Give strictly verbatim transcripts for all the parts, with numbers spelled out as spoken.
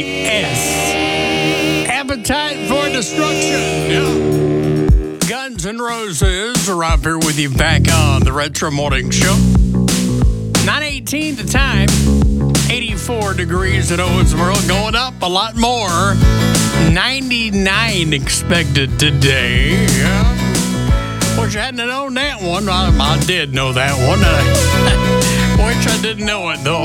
S. Appetite for Destruction. Yeah. Guns N' Roses are up here with you back on the Retro Morning Show. nine eighteen the time. eighty-four degrees at Owensboro. Going up a lot more. ninety-nine expected today. Yeah. Wish I hadn't known that one. I, I did know that one. I wish I didn't know it, though.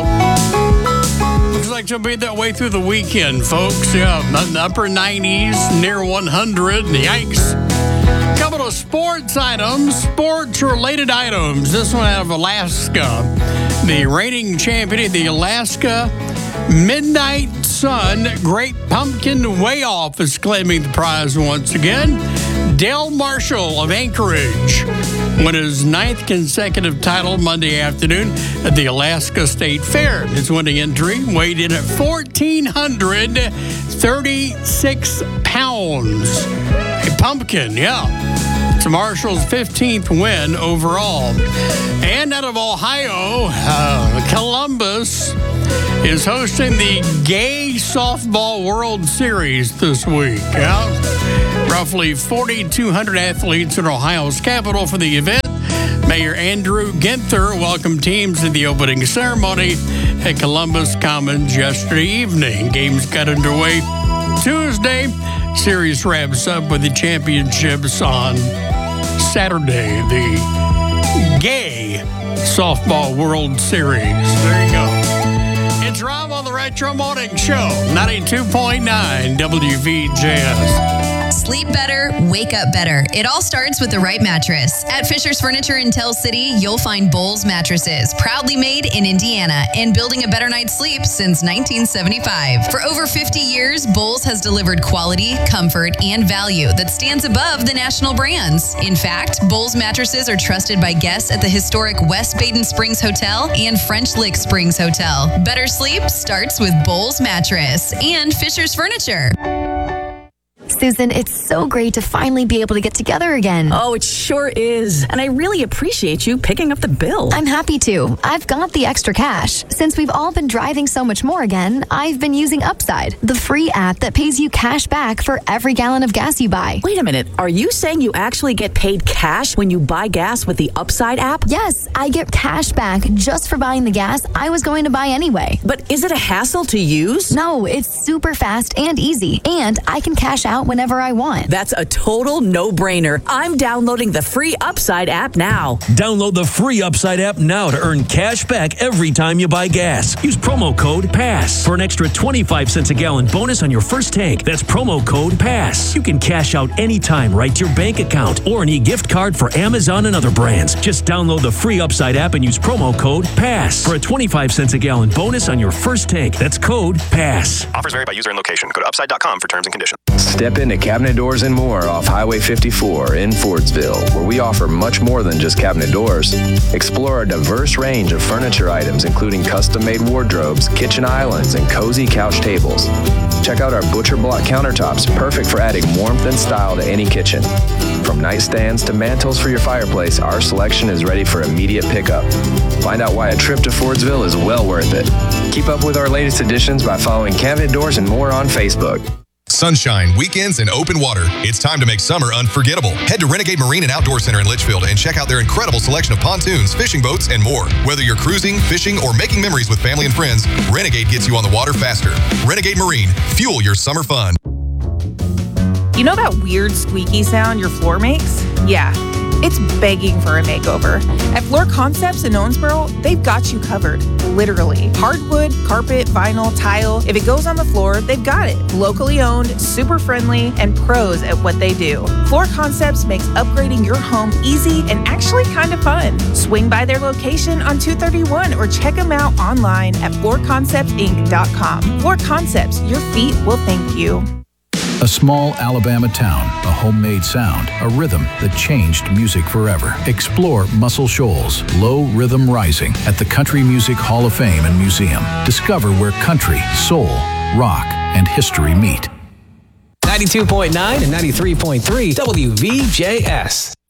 Looks like she'll be that way through the weekend, folks. Yeah, upper nineties, near one hundred. Yikes. Couple of sports items, sports-related items. This one out of Alaska. The reigning champion of the Alaska Midnight Sun Great Pumpkin Way Off is claiming the prize once again. Dale Marshall of Anchorage won his ninth consecutive title Monday afternoon at the Alaska State Fair. His winning entry weighed in at one thousand four hundred thirty-six pounds. A pumpkin, yeah. It's Marshall's fifteenth win overall. And out of Ohio, uh, Columbus is hosting the Gay Softball World Series this week. Yeah. Roughly four thousand two hundred athletes in Ohio's capital for the event. Mayor Andrew Ginther welcomed teams to the opening ceremony at Columbus Commons yesterday evening. Games got underway Tuesday. Series wraps up with the championships on Saturday. The Gay Softball World Series. There you go. It's Rob on the Retro Morning Show, ninety-two point nine W V J S. Sleep better, wake up better. It all starts with the right mattress. At Fisher's Furniture in Tell City, you'll find Bowles mattresses, proudly made in Indiana and building a better night's sleep since nineteen seventy-five. For over fifty years, Bowles has delivered quality, comfort, and value that stands above the national brands. In fact, Bowles mattresses are trusted by guests at the historic West Baden Springs Hotel and French Lick Springs Hotel. Better sleep starts with Bowles mattress and Fisher's Furniture. Susan, it's so great to finally be able to get together again. Oh, it sure is. And I really appreciate you picking up the bill. I'm happy to. I've got the extra cash. Since we've all been driving so much more again, I've been using Upside, the free app that pays you cash back for every gallon of gas you buy. Wait a minute. Are you saying you actually get paid cash when you buy gas with the Upside app? Yes, I get cash back just for buying the gas I was going to buy anyway. But is it a hassle to use? No, it's super fast and easy, and I can cash out whenever I want. That's a total no-brainer. I'm downloading the free Upside app now. Download the free Upside app now to earn cash back every time you buy gas. Use promo code PASS for an extra twenty-five cents a gallon bonus on your first tank. That's promo code PASS. You can cash out anytime right to your bank account or an e-gift card for Amazon and other brands. Just download the free Upside app and use promo code PASS for a twenty-five cents a gallon bonus on your first tank. That's code PASS. Offers vary by user and location. Go to upside dot com for terms and conditions. Step into Cabinet Doors and More off Highway fifty-four in Fordsville, where we offer much more than just cabinet doors. Explore a diverse range of furniture items, including custom-made wardrobes, kitchen islands, and cozy couch tables. Check out our butcher block countertops, perfect for adding warmth and style to any kitchen. From nightstands to mantles for your fireplace, our selection is ready for immediate pickup. Find out why a trip to Fordsville is well worth it. Keep up with our latest additions by following Cabinet Doors and More on Facebook. Sunshine, weekends, and open water. It's time to make summer unforgettable. Head to Renegade Marine and Outdoor Center in Litchfield and check out their incredible selection of pontoons, fishing boats, and more. Whether you're cruising, fishing, or making memories with family and friends, Renegade gets you on the water faster. Renegade Marine, fuel your summer fun. You know that weird squeaky sound your floor makes? Yeah, it's begging for a makeover. At Floor Concepts in Owensboro, they've got you covered, literally. Hardwood, carpet, vinyl, tile. If it goes on the floor, they've got it. Locally owned, super friendly, and pros at what they do. Floor Concepts makes upgrading your home easy and actually kind of fun. Swing by their location on two thirty-one or check them out online at floor concepts inc dot com. Floor Concepts, your feet will thank you. A small Alabama town, a homemade sound, a rhythm that changed music forever. Explore Muscle Shoals, Low Rhythm Rising at the Country Music Hall of Fame and Museum. Discover where country, soul, rock, and history meet. ninety-two point nine and ninety-three point three W V J S.